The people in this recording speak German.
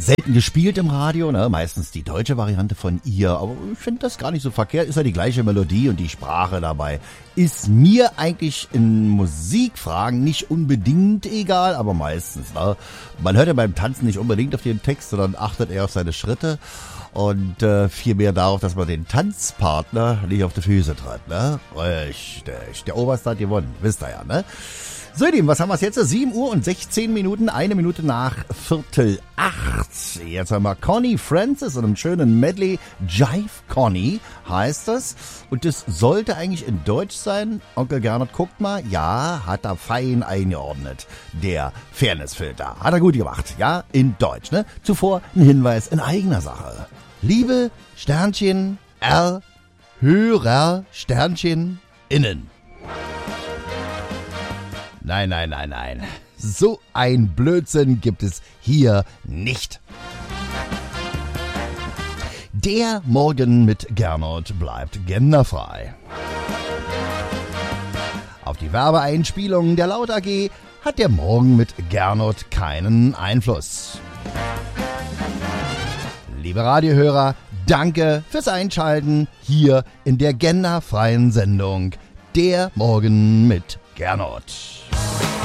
selten gespielt im Radio, ne? Meistens die deutsche Variante von ihr, aber ich finde das gar nicht so verkehrt, ist ja die gleiche Melodie und die Sprache dabei. Ist mir eigentlich in Musikfragen nicht unbedingt egal, aber meistens, ne? Man hört ja beim Tanzen nicht unbedingt auf den Text, sondern achtet eher auf seine Schritte und viel mehr darauf, dass man den Tanzpartner nicht auf die Füße tritt, ne? Richtig, der Oberste hat gewonnen, wisst ihr ja, ne? So, ihr Lieben, was haben wir jetzt? 7 Uhr und 16 Minuten, 1 Minute nach 7:45. Jetzt haben wir Connie Francis und einem schönen Medley. Jive Connie heißt das. Und das sollte eigentlich in Deutsch sein. Onkel Gernot, guckt mal. Ja, hat er fein eingeordnet. Der Fairnessfilter. Hat er gut gemacht. Ja, in Deutsch, ne? Zuvor ein Hinweis in eigener Sache. Liebe Sternchen R Hörer Sternchen innen. Nein. So ein Blödsinn gibt es hier nicht. Der Morgen mit Gernot bleibt genderfrei. Auf die Werbeeinspielungen der Laut AG hat der Morgen mit Gernot keinen Einfluss. Liebe Radiohörer, danke fürs Einschalten hier in der genderfreien Sendung Der Morgen mit Gernot.